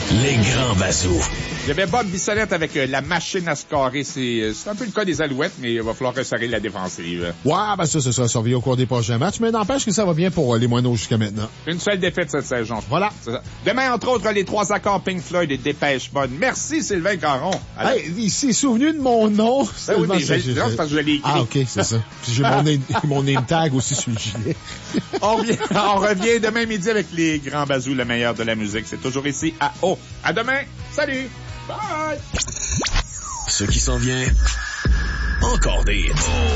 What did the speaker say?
Les grands bazous. Il y avait Bob Bissonnette avec la machine à scorer. C'est un peu le cas des Alouettes, mais il va falloir resserrer la défensive. Ouais, ben ça sera surveillé au cours des prochains matchs, mais n'empêche que ça va bien pour les Moineaux jusqu'à maintenant. Une seule défaite cette saison. Voilà. Demain, entre autres, les 3 accords Pink Floyd et Dépêche Mode. Merci, Sylvain Caron. Hey, il s'est souvenu de mon nom. Ben oui, mais c'est parce que je l'ai écrit. Ah, OK, c'est ça. Puis j'ai mon name tag aussi sur le gilet. On revient demain midi avec les grands bazous, le meilleur de la musique. C'est toujours ici à O. À demain. Salut. Bye. Ce qui s'en vient, encore des hits.